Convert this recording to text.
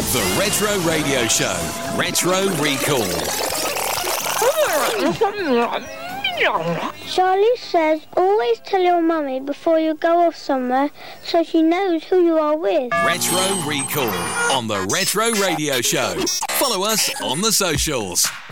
The Retro Radio Show. Retro Recall. Charlie says, always tell your mummy before you go off somewhere so she knows who you are with. Retro Recall on The Retro Radio Show. Follow us on the socials.